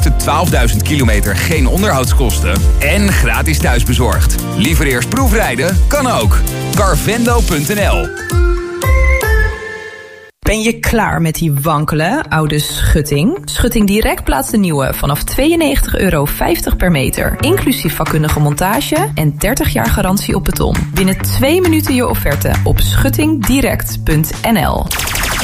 12.000 kilometer geen onderhoudskosten en gratis thuisbezorgd. Liever eerst proefrijden? Kan ook. Carvendo.nl. Ben je klaar met die wankele oude schutting? Schutting Direct plaatst de nieuwe vanaf €92,50 per meter. Inclusief vakkundige montage en 30 jaar garantie op beton. Binnen 2 minuten je offerte op schuttingdirect.nl.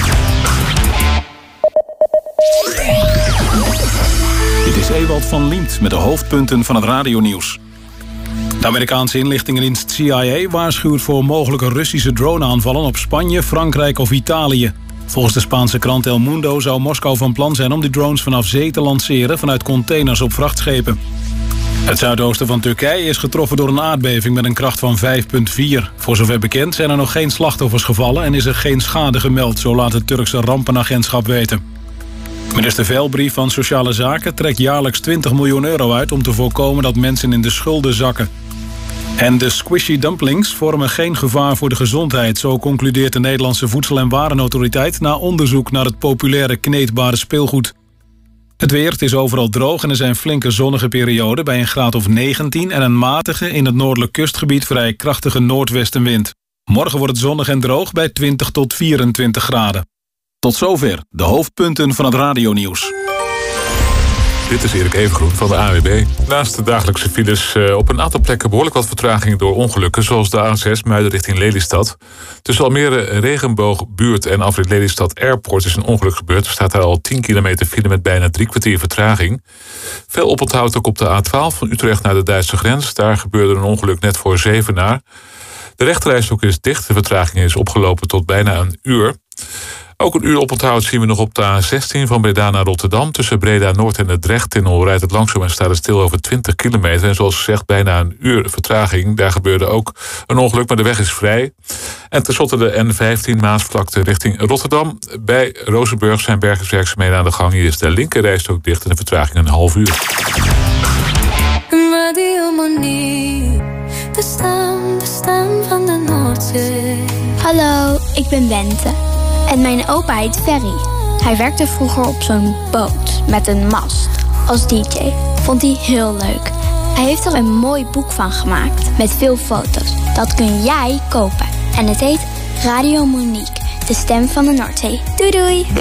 Dit is Ewald van Liemt met de hoofdpunten van het radionieuws. De Amerikaanse inlichtingendienst CIA waarschuwt voor mogelijke Russische droneaanvallen op Spanje, Frankrijk of Italië. Volgens de Spaanse krant El Mundo zou Moskou van plan zijn om die drones vanaf zee te lanceren vanuit containers op vrachtschepen. Het zuidoosten van Turkije is getroffen door een aardbeving met een kracht van 5,4. Voor zover bekend zijn er nog geen slachtoffers gevallen en is er geen schade gemeld, zo laat het Turkse rampenagentschap weten. Minister Veilbrief van Sociale Zaken trekt jaarlijks €20 miljoen uit om te voorkomen dat mensen in de schulden zakken. En de squishy dumplings vormen geen gevaar voor de gezondheid, zo concludeert de Nederlandse Voedsel- en Warenautoriteit na onderzoek naar het populaire kneedbare speelgoed. Het weer, het is overal droog en er zijn flinke zonnige perioden bij een graad of 19 en een matige, in het noordelijk kustgebied vrij krachtige noordwestenwind. Morgen wordt het zonnig en droog bij 20 tot 24 graden. Tot zover de hoofdpunten van het radionieuws. Dit is Erik Evengroen van de AWB. Naast de dagelijkse files op een aantal plekken behoorlijk wat vertragingen door ongelukken, zoals de A6 Muiden richting Lelystad. Tussen Almere Regenboogbuurt en afrit Lelystad Airport is een ongeluk gebeurd. Er staat daar al 10 kilometer file met bijna 3 kwartier vertraging. Veel oponthoud ook op de A12 van Utrecht naar de Duitse grens. Daar gebeurde een ongeluk net voor Zevenaar. De rechterrijstrook is dicht. De vertraging is opgelopen tot bijna een uur. Ook een uur oponthoud zien we nog op de A16 van Breda naar Rotterdam. Tussen Breda Noord en de Drechttunnel rijdt het langzaam en staat het stil over 20 kilometer. En zoals gezegd, bijna een uur vertraging. Daar gebeurde ook een ongeluk, maar de weg is vrij. En tenslotte de N15 Maasvlakte richting Rotterdam. Bij Rozenburg zijn bergingswerkzaamheden aan de gang. Hier is de linkerrijstrook dicht en de vertraging een half uur. Radio Monique, de stem van de Noordzee. Hallo, ik ben Bente. En mijn opa heet Ferry. Hij werkte vroeger op zo'n boot met een mast als DJ. Vond hij heel leuk. Hij heeft er een mooi boek van gemaakt met veel foto's. Dat kun jij kopen. En het heet Radio Monique, de stem van de Noordzee. Doei doei!